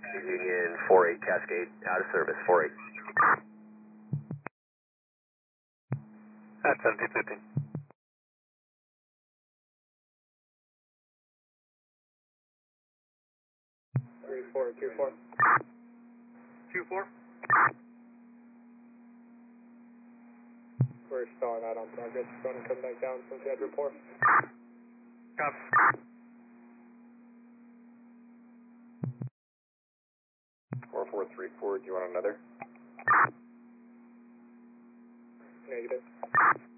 Union 48 Cascade, out of service, 48. At 1715. Q4. Q4? We're stalling out on progress. Going to come back down since we had report. Copy. 4434, do you want another? Negative.